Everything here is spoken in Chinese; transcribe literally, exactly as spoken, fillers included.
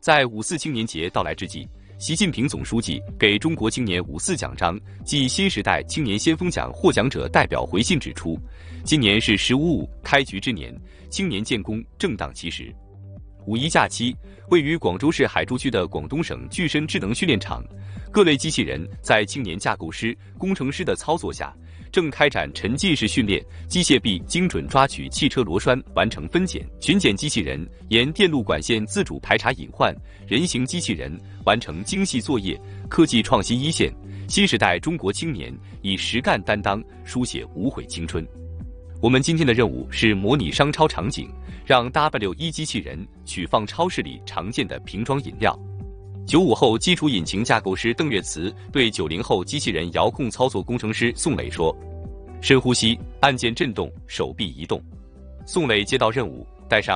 在五四青年节到来之际，习近平总书记给中国青年五四奖章暨新时代青年先锋奖获奖者代表回信指出，今年是“十五五”开局之年，青年建功正当其时。五一假期，位于广州市海珠区的广东省具身智能训练场，各类机器人在青年架构师、工程师的操作下，正开展沉浸式训练，机械臂精准抓取汽车螺栓，完成分拣；巡检机器人沿电路管线自主排查隐患；人形机器人完成精细作业。科技创新一线，新时代中国青年以实干担当，书写无悔青春。我们今天的任务是模拟商超场景，让 W 一 机器人取放超市里常见的瓶装饮料。九五后基础引擎架构师邓月慈对九零后机器人遥控操作工程师宋磊说：“深呼吸，按键震动，手臂移动。”宋磊接到任务，带上